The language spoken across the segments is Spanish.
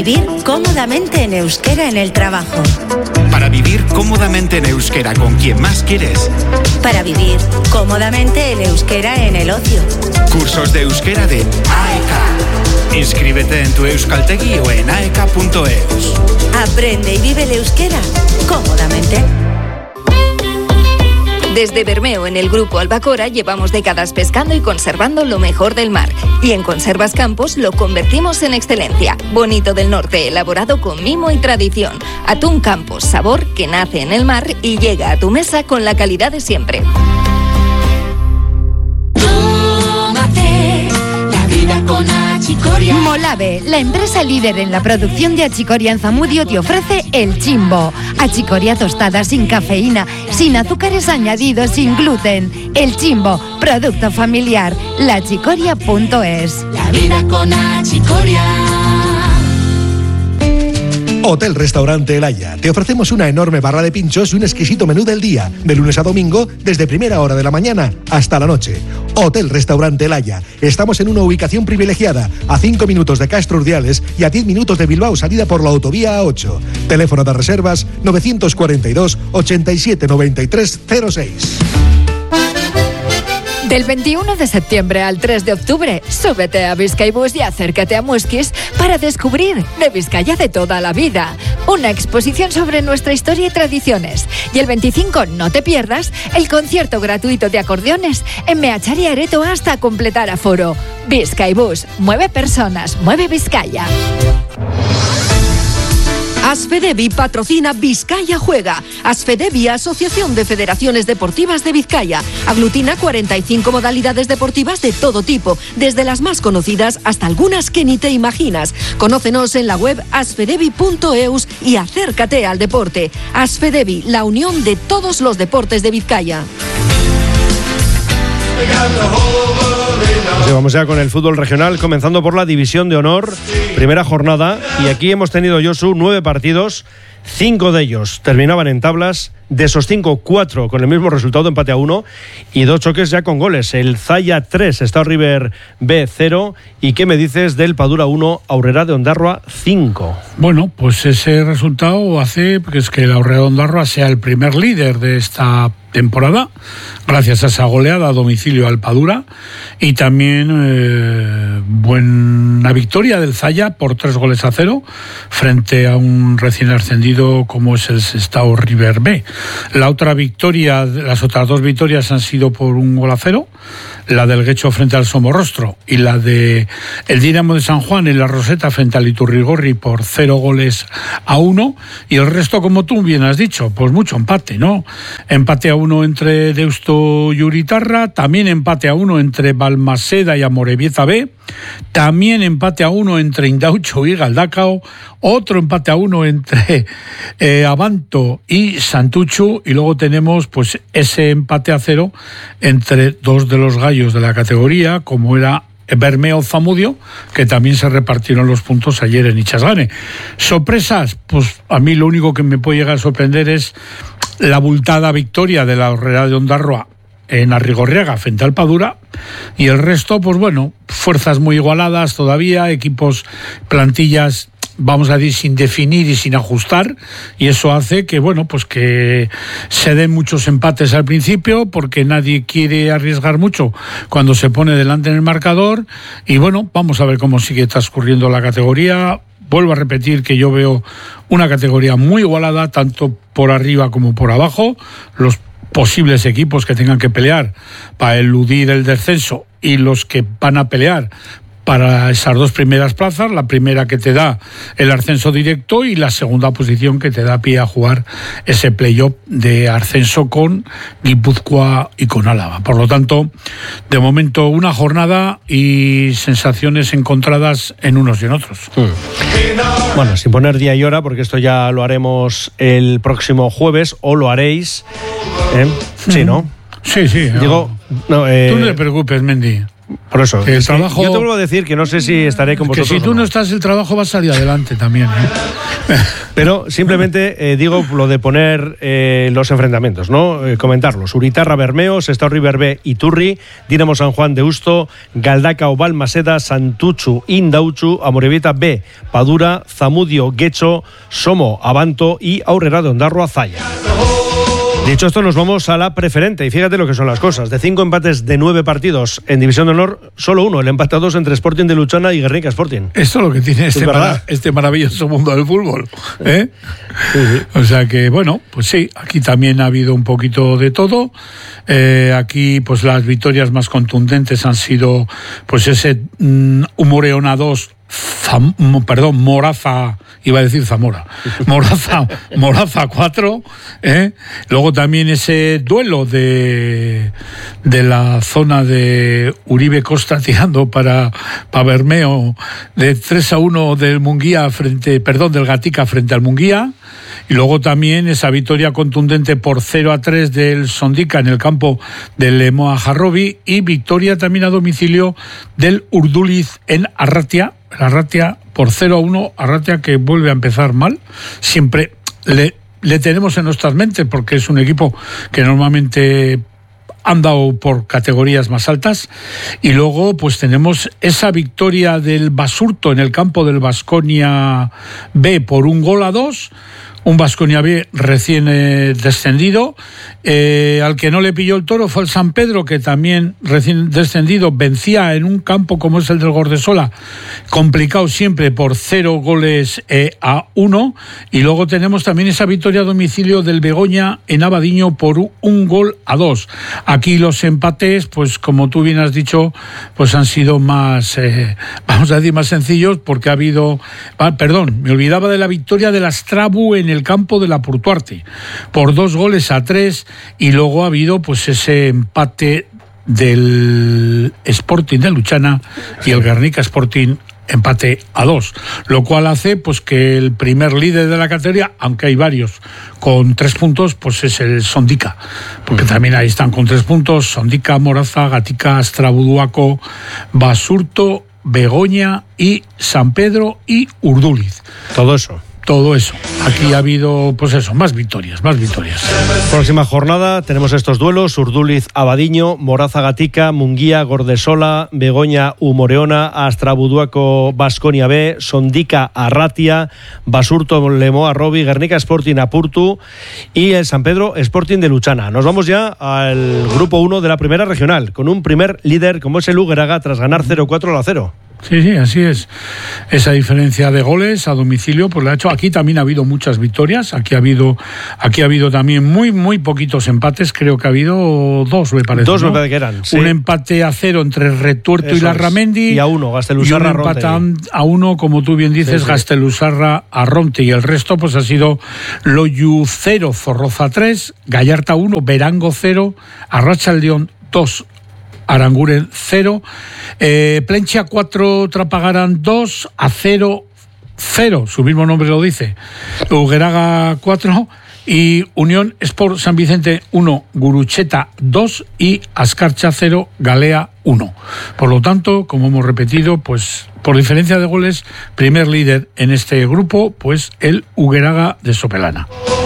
Vivir cómodamente en euskera en el trabajo. Para vivir cómodamente en euskera con quien más quieres. Para vivir cómodamente en euskera en el ocio. Cursos de euskera de AEK. Inscríbete en tu Euskaltegi o en aek.eus. Aprende y vive el euskera cómodamente. Desde Bermeo, en el Grupo Albacora, llevamos décadas pescando y conservando lo mejor del mar. Y en Conservas Campos lo convertimos en excelencia. Bonito del Norte, elaborado con mimo y tradición. Atún Campos, sabor que nace en el mar y llega a tu mesa con la calidad de siempre. Tómate la vida con Achicoria. Molave, la empresa líder en la producción de achicoria en Zamudio, te ofrece El Chimbo. Achicoria tostada sin cafeína, sin azúcares añadidos, sin gluten. El Chimbo, producto familiar. Lachicoria.es. La vida con Achicoria. Hotel Restaurante El Haya. Te ofrecemos una enorme barra de pinchos y un exquisito menú del día, de lunes a domingo, desde primera hora de la mañana hasta la noche. Hotel Restaurante El Haya. Estamos en una ubicación privilegiada, a 5 minutos de Castro Urdiales y a 10 minutos de Bilbao, salida por la autovía A8. Teléfono de reservas 942 87 93 06. Del 21 de septiembre al 3 de octubre, súbete a Bizkaibus y acércate a Muskis para descubrir de Vizcaya de toda la vida. Una exposición sobre nuestra historia y tradiciones. Y el 25, no te pierdas, el concierto gratuito de acordeones en Meachari Areto hasta completar aforo. Bizkaibus, mueve personas, mueve Vizcaya. Asfedevi patrocina Vizcaya Juega. Asfedevi, Asociación de Federaciones Deportivas de Vizcaya. Aglutina 45 modalidades deportivas de todo tipo, desde las más conocidas hasta algunas que ni te imaginas. Conócenos en la web asfedevi.eus y acércate al deporte. Asfedevi, la unión de todos los deportes de Vizcaya. Pues vamos ya con el fútbol regional, comenzando por la División de Honor, primera jornada, y aquí hemos tenido, Josu, 9 partidos, 5 de ellos terminaban en tablas. De esos 5, 4 con el mismo resultado, empate a 1, y 2 choques ya con goles. El Zaya 3, Estado River B 0. ¿Y qué me dices del Padura 1, Aurrera de Ondarroa 5? Bueno, pues ese resultado hace que el Aurrera de Ondarroa sea el primer líder de esta temporada, gracias a esa goleada a domicilio al Padura, y también buena victoria del Zaya por 3-0 frente a un recién ascendido como es el Estado River B. La otra victoria, las otras 2 victorias han sido por 1-0, la del Guecho frente al Somorrostro y la de el Dinamo de San Juan en la Roseta frente al Iturrigorri por 0-1, y el resto, como tú bien has dicho, pues mucho empate, ¿no? Empate a 1 entre Deusto y Uritarra, también empate a 1 entre Balmaseda y Amorebieta B, también empate a 1 entre Indaucho y Galdacao, otro empate a 1 entre Abanto y Santuchu, y luego tenemos pues ese empate a 0 entre 2 de los gallos de la categoría, como era Bermeo Zamudio, que también se repartieron los puntos ayer en Ichasgane. Sorpresas, pues a mí lo único que me puede llegar a sorprender es la abultada victoria de la Aurrera de Ondarroa en Arrigorriaga frente al Padura, y el resto, pues bueno, fuerzas muy igualadas todavía, equipos, plantillas, vamos a decir, sin definir y sin ajustar, y eso hace que, bueno, pues que se den muchos empates al principio, porque nadie quiere arriesgar mucho cuando se pone delante en el marcador, y bueno, vamos a ver cómo sigue transcurriendo la categoría. Vuelvo a repetir que yo veo una categoría muy igualada, tanto por arriba como por abajo. Los posibles equipos que tengan que pelear para eludir el descenso y los que van a pelear para esas 2 primeras plazas, la primera que te da el ascenso directo y la segunda posición que te da pie a jugar ese playoff de ascenso con Guipúzcoa y con Álava. Por lo tanto, de momento una jornada y sensaciones encontradas en unos y en otros. Bueno, sin poner día y hora, porque esto ya lo haremos el próximo jueves, o lo haréis, Sí, ¿no? Sí. Digo, no, tú no te preocupes, Mendy. Por eso, el trabajo, yo te vuelvo a decir que no sé si estaré con vosotros. Que si tú no estás, el trabajo va a salir adelante también, Pero simplemente digo lo de poner los enfrentamientos, ¿no? Comentarlos. Uritarra Bermeo, Sestaurri Berbe Iturri, Dinamo San Juan de Usto, Galdakao Balmaseda, Santuchu Indautxu, Amorebieta B, Padura, Zamudio Guecho, Somo Abanto y Aurrera de Ondarroa Zaya. Dicho esto, nos vamos a la preferente y fíjate lo que son las cosas. De 5 empates de 9 partidos en División de Honor, solo uno, el empate a 2 entre Sporting de Luchana y Guernica Sporting. Esto es lo que tiene este maravilloso mundo del fútbol, ¿eh? Sí. O sea que, bueno, pues sí, aquí también ha habido un poquito de todo. Aquí, pues las victorias más contundentes han sido, pues ese Humoreona 2, Moraza, iba a decir Zamora, Moraza 4, luego también ese duelo de la zona de Uribe Costa tirando para Bermeo, de 3-1 del Munguía del Gatica frente al Munguía, y luego también esa victoria contundente por 0-3 del Sondica en el campo del Lemoa Jarrobi, y victoria también a domicilio del Urduliz en Arratia por 0-1, Arratia que vuelve a empezar mal. Siempre le tenemos en nuestras mentes porque es un equipo que normalmente han dado por categorías más altas. Y luego pues tenemos esa victoria del Basurto en el campo del Baskonia B por 1-2. Un Baskonia B recién descendido, al que no le pilló el toro fue el San Pedro, que también recién descendido vencía en un campo como es el del Gordesola, complicado siempre, por 0-1, y luego tenemos también esa victoria a domicilio del Begoña en Abadiño por 1-2. Aquí los empates, pues como tú bien has dicho, pues han sido más, vamos a decir, más sencillos, porque ha habido, me olvidaba de la victoria de la Strabu en el campo de la Purtuarte por 2-3, y luego ha habido pues ese empate del Sporting de Luchana y el Guernica Sporting empate a 2, lo cual hace pues que el primer líder de la categoría, aunque hay varios con 3 puntos, pues es el Sondica, porque también ahí están con 3 puntos Sondica, Moraza, Gatica, Astrabuduaco, Basurto, Begoña y San Pedro y Urduliz. Todo eso. Aquí ha habido, pues eso, más victorias. Próxima jornada tenemos estos duelos: Urduliz Abadiño, Moraza Gatica, Munguía Gordesola, Begoña Humoreona, Astrabuduaco Baskonia B, Sondica Arratia, Basurto Lemoa Robi, Guernica Sporting Apurtu y el San Pedro Sporting de Luchana. Nos vamos ya al grupo 1 de la primera regional, con un primer líder como es el Ugeraga tras ganar 0-4-0. Sí, así es. Esa diferencia de goles a domicilio, pues la ha hecho. Aquí también ha habido muchas victorias. Aquí ha habido también muy poquitos empates. Creo que ha habido 2, me parece. 2 me parece que eran. Sí. Un empate a 0 entre Retuerto y Larramendi. Y a 1, Gastelusarra y un empate a 1, como tú bien dices, sí. Gastelusarra Arronte. Y el resto, pues ha sido Loyu 0, Zorroza 3, Gallarta 1, Verango 0, Arrachaldeón 2. Aranguren 0, Plencha 4, Trapagaran 2, Acero 0, su mismo nombre lo dice, Ugeraga 4 y Unión Sport San Vicente 1, Gurucheta 2 y Ascarcha 0, Galea 1. Por lo tanto, como hemos repetido, pues por diferencia de goles, primer líder en este grupo, pues el Ugeraga de Sopelana.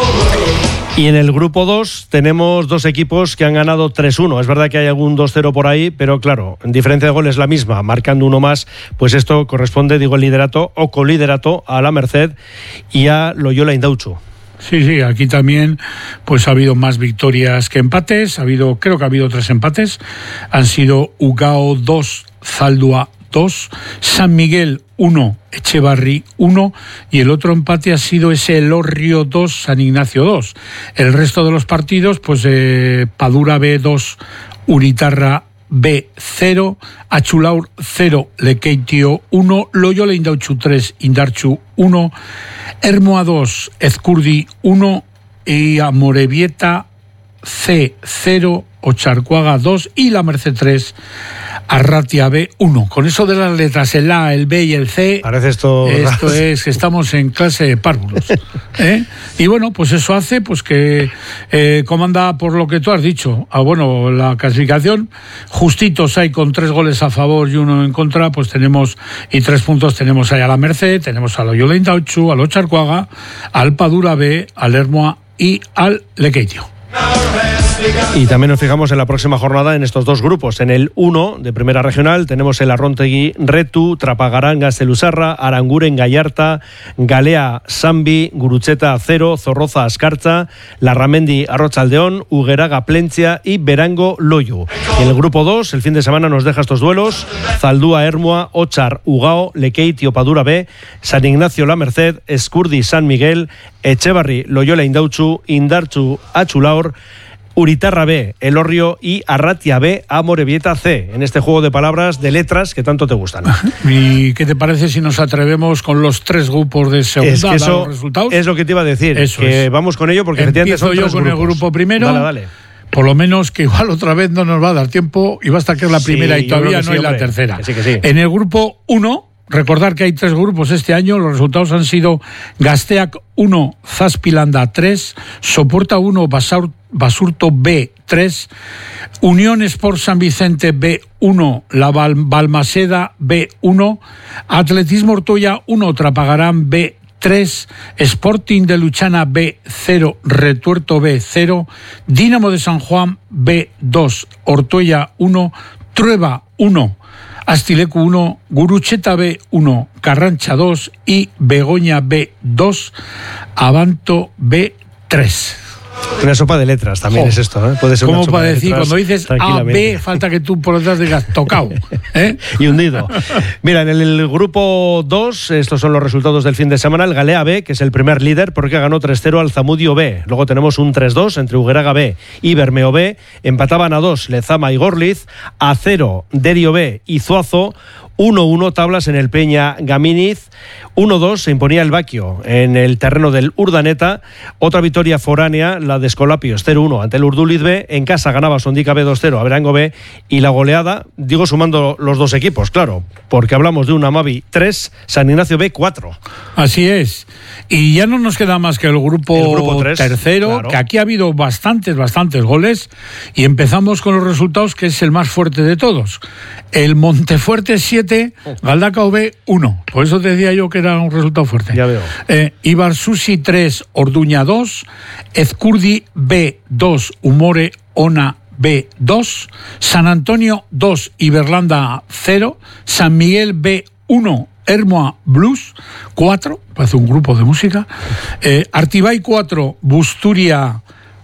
Y en el grupo 2 tenemos 2 equipos que han ganado 3-1. Es verdad que hay algún 2-0 por ahí, pero claro, en diferencia de goles la misma, marcando uno más, pues esto corresponde, digo, el liderato o coliderato a la Merced y a Loyola Indautxu. Sí, aquí también pues ha habido más victorias que empates. Creo que ha habido 3 empates. Han sido Ugao 2, Zaldua 2, San Miguel 1, Echevarri 1, y el otro empate ha sido ese Elorrio 2, San Ignacio 2. El resto de los partidos, pues Padura B 2, Uritarra B 0, Achulaur 0, Lekeitio 1, Loyola Indautxu 3, Indartxu 1, Hermoa 2, Ezcurdi 1 y Amorebieta C 0, Ocharcuaga 2 y la Merced 3, Arratia B1. Con eso de las letras, el A, el B y el C, parece esto es que estamos en clase de párvulos. Y bueno, pues eso hace pues que comanda por lo que tú has dicho. La clasificación, justitos hay con 3 goles a favor y 1 en contra, pues tenemos, y 3 puntos tenemos ahí a la Merced, tenemos al Loyola Indautxu, al Ocharcoaga, al Padura B, al Ermua y al Lekeitio. Y también nos fijamos en la próxima jornada en estos 2 grupos. En el 1 de Primera Regional tenemos el Arrontegui Retu, Trapagarán Gaztelusarra, Aranguren Gallarta, Galea Sambi, Gurutzeta Acero, Zorroza Ascarcha, Larramendi Arrochaldeón, Hugueraga Plentzia y Berango Loyu. Y en el grupo 2, el fin de semana nos deja estos duelos: Zaldúa Ermua, Ochar Ugao, Lekeitio Padura B, San Ignacio La Merced, Escurdi San Miguel, Echevarri Loyola Indautxu, Indartxu Achulaur, Uritarra B, Elorrio y Arratia B, Amorebieta C, en este juego de palabras, de letras que tanto te gustan. ¿Y qué te parece si nos atrevemos con los 3 grupos de segunda? Es que eso los resultados? es lo que te iba a decir, eso que es. Vamos con ello porque efectivamente son 3 yo con grupos. El grupo primero. Dale. Por lo menos que igual otra vez no nos va a dar tiempo y basta que es la primera y todavía no hay la tercera. Que sí. En el grupo 1, recordar que hay 3 grupos este año. Los resultados han sido Gazteak 1, Zazpilanda 3, Soporta 1, Basurto B 3, Unión Sport San Vicente B1, La Balmaseda B1, Atletismo Ortuella 1, Trapagarán B3, Sporting de Luchana B0, Retuerto B0, Dinamo de San Juan B2, Ortuella 1, Trueba 1, Astilecu 1, Gurucheta B1, Carrancha 2 y Begoña B2, Abanto B3. Una sopa de letras también es esto, ¿eh? Puede ser ¿Cómo una sopa para de decir? letras, Cuando dices A, B, falta que tú por detrás digas tocado. Y hundido. Mira, en el grupo 2, estos son los resultados del fin de semana. El Galea B, que es el primer líder porque ganó 3-0 al Zamudio B. Luego tenemos un 3-2 entre Hugueraga B y Bermeo B. Empataban a 2 Lezama y Gorliz. A 0 Derio B y Zuazo. 1-1 tablas en el Peña Gaminiz. 1-2 se imponía el Baquio en el terreno del Urdaneta. Otra victoria foránea, la de Escolapios, 0-1 ante el Urduliz B. En casa ganaba Sondica B 2-0 a Berango B. Y la goleada, digo sumando los 2 equipos, claro, porque hablamos de un Amavi 3, San Ignacio B 4. Así es. Y ya no nos queda más que el grupo 3, tercero, claro, que aquí ha habido bastantes goles. Y empezamos con los resultados, que es el más fuerte de todos. El Montefuerte 7, Galdacao B 1. Por eso te decía yo que era un resultado fuerte. Ya veo. Ibarsusi 3, Orduña 2, Ezcurdi B 2, Humore Ona B 2, San Antonio 2, Iberlanda 0, San Miguel B 1, Ermua Blues 4, parece un grupo de música, Artibay 4, Busturia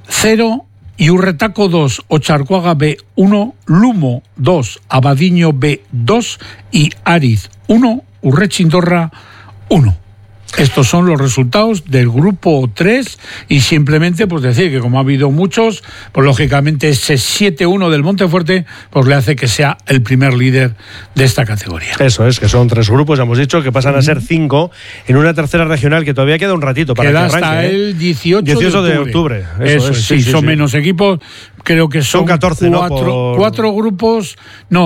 0, y Urretaco 2, Ocharcoaga B1, Lumo 2, Abadiño B2 y Ariz 1, Urrechindorra 1. Estos son los resultados del grupo 3 y simplemente pues decir que como ha habido muchos, pues lógicamente ese 7-1 del Montefuerte pues le hace que sea el primer líder de esta categoría. Eso es, que son 3 grupos, ya hemos dicho, que pasan a ser 5 en una tercera regional que todavía queda un ratito para queda que arranque. Hasta el 18 de octubre. Eso es, sí, son menos equipos. Creo que son 14, 4 grupos,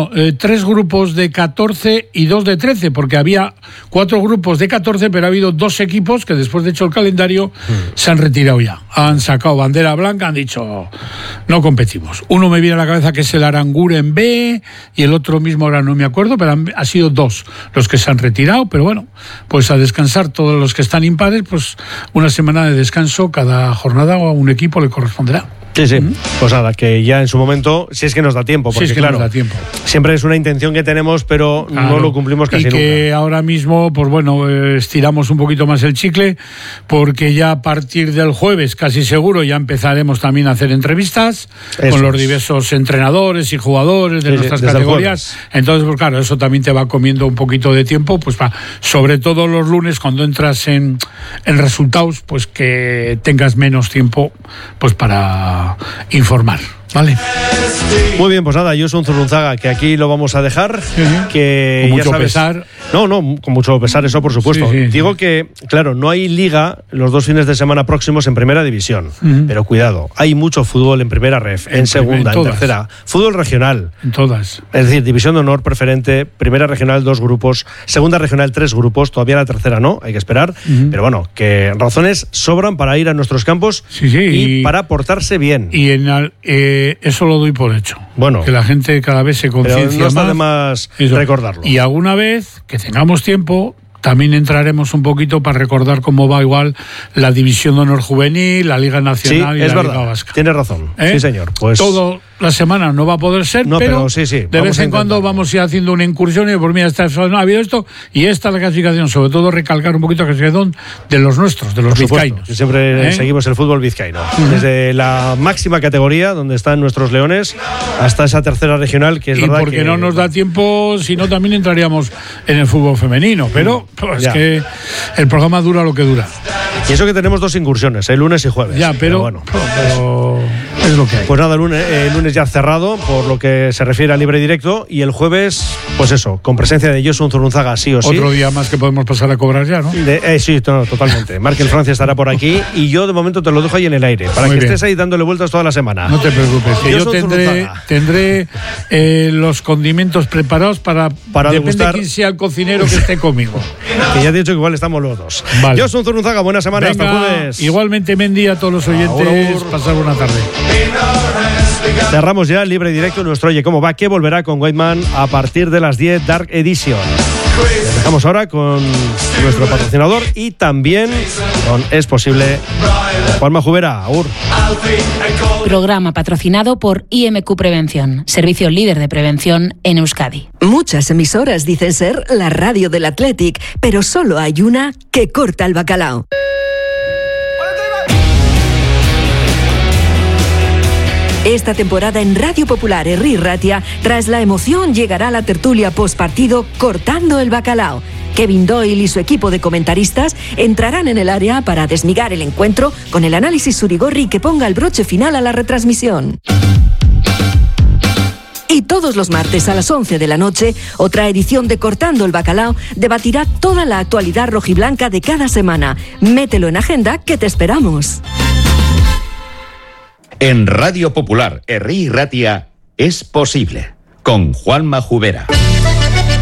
3 grupos de 14 y 2 de 13, porque había 4 grupos de 14, pero ha habido 2 equipos que después de hecho el calendario se han retirado ya. Han sacado bandera blanca, han dicho no competimos. Uno me viene a la cabeza que es el Aranguren B y el otro mismo ahora no me acuerdo, pero ha sido 2 los que se han retirado, pero bueno, pues a descansar todos los que están impares, pues una semana de descanso cada jornada a un equipo le corresponderá. Sí. Pues nada, que ya en su momento, si es que nos da tiempo, porque claro, nos da tiempo. Siempre es una intención que tenemos, pero no lo cumplimos casi nunca. Y que ahora mismo, pues bueno, estiramos un poquito más el chicle, porque ya a partir del jueves, casi seguro, ya empezaremos también a hacer entrevistas con los diversos entrenadores y jugadores de nuestras categorías. Entonces, pues claro, eso también te va comiendo un poquito de tiempo, pues sobre todo los lunes, cuando entras en resultados, pues que tengas menos tiempo pues para informar. Vale. Muy bien, pues nada, Josu Zurrunzaga, que aquí lo vamos a dejar. Que con mucho ya sabes, pesar. No, con mucho pesar, eso por supuesto. Sí. Digo que, claro, no hay liga los 2 fines de semana próximos en primera división. Pero cuidado, hay mucho fútbol en primera ref, en segunda, en tercera. Fútbol regional. En todas. Es decir, división de honor preferente, primera regional 2 grupos, segunda regional 3 grupos, todavía la tercera no, hay que esperar. Pero bueno, que razones sobran para ir a nuestros campos y para portarse bien. Y eso lo doy por hecho. Bueno, que la gente cada vez se conciencia más. No está de más recordarlo. Y alguna vez que tengamos tiempo, también entraremos un poquito para recordar cómo va igual la División de Honor Juvenil, la Liga Nacional y la Liga Vasca. Tienes razón. Sí, señor. Pues todo la semana no va a poder ser, pero de vez en cuando vamos a ir haciendo una incursión y por mí ha habido esto y esta es la clasificación, sobre todo recalcar un poquito la clasificación de los nuestros, de los vizcaínos. Siempre seguimos el fútbol vizcaíno. Desde la máxima categoría, donde están nuestros leones, hasta esa tercera regional, que es verdad que... Y porque no nos da tiempo, si no también entraríamos en el fútbol femenino, pero es que el programa dura lo que dura. Y eso que tenemos 2 incursiones, lunes y jueves. Pero bueno, es lo que hay. Pues nada, el lunes ya cerrado por lo que se refiere a libre directo, y el jueves, pues eso, con presencia de Josu Zurrunzaga sí o sí. Otro día más que podemos pasar a cobrar ya, ¿no? Sí, totalmente. Markel Francia estará por aquí y yo de momento te lo dejo ahí en el aire, para Muy que bien. estés ahí dándole vueltas toda la semana. No te preocupes, que yo tendré los condimentos preparados para depende degustar. de quién sea el cocinero que esté conmigo. Que ya te he dicho que igual estamos los 2. Vale. Josu Zurrunzaga, buena semana. Venga, hasta jueves. Igualmente, Mendy, a todos los oyentes, pasar buena tarde. Cerramos ya el libre directo nuestro Oye Cómo Va, que volverá con Whiteman a partir de las 10, Dark Edition. Les dejamos ahora con nuestro patrocinador y también con Es Posible, Juanma Jubera. Agur. Programa patrocinado por IMQ Prevención, servicio líder de prevención en Euskadi. Muchas emisoras dicen ser la radio del Athletic, pero solo hay una que corta el bacalao. Esta temporada en Radio Popular Herri Ratia, tras la emoción, llegará la tertulia postpartido Cortando el Bacalao. Kevin Doyle y su equipo de comentaristas entrarán en el área para desmigar el encuentro con el análisis surigorri que ponga el broche final a la retransmisión. Y todos los martes a las 11 de la noche, otra edición de Cortando el Bacalao debatirá toda la actualidad rojiblanca de cada semana. Mételo en agenda, que te esperamos. En Radio Popular Herri Ratia, Es Posible, con Juanma Jubera.